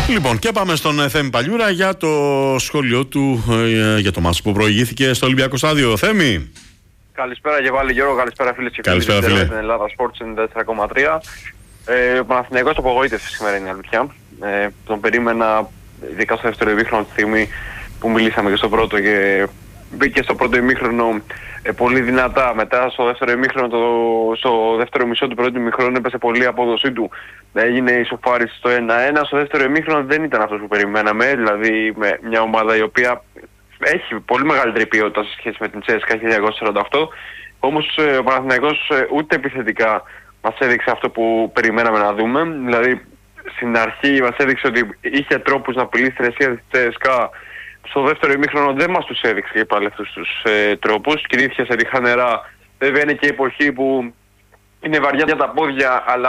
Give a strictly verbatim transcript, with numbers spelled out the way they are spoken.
Λοιπόν, και πάμε στον Θέμη Παλιούρα για το σχόλιο του ε, για το μάτς που προηγήθηκε στο Ολυμπιακό Στάδιο. Θέμη. Καλησπέρα και πάλι Γιώργο, καλησπέρα φίλες και φίλοι της Ελλάδα Sports ενενήντα τέσσερα κόμμα τρία. Ε, ο Παναθηναϊκός απογοήτευσε σήμερα, είναι αλήθεια. Ε, τον περίμενα, ειδικά στο δεύτερο ημίχρονο τη στιγμή που μιλήσαμε και στο πρώτο και μπήκε στο πρώτο ημίχρονο ε, πολύ δυνατά. Μετά στο δεύτερο ημίχρονο, το, στο δεύτερο μισό του πρώτου ημίχρονου έπεσε πολύ η απόδοσή του. Έγινε η ισοφάριση στο ένα ένα. Στο δεύτερο ημίχρονο δεν ήταν αυτό που περιμέναμε, δηλαδή με μια ομάδα η οποία έχει πολύ μεγαλύτερη ποιότητα σε σχέση με την Τσέσκα χίλια εννιακόσια σαράντα οκτώ. Όμως ε, ο Παναθηναϊκός ε, ούτε επιθετικά μας έδειξε αυτό που περιμέναμε να δούμε. Δηλαδή στην αρχή μας έδειξε ότι είχε τρόπους να απειλήσει την αιστεία της Τσέσκα. Στο δεύτερο ημίχρονο δεν μας τους έδειξε και πάλι αυτούς τους ε, τρόπους. Κινήθηκε σε ριχά νερά. Βέβαια είναι και η εποχή που είναι βαριά για τα πόδια, αλλά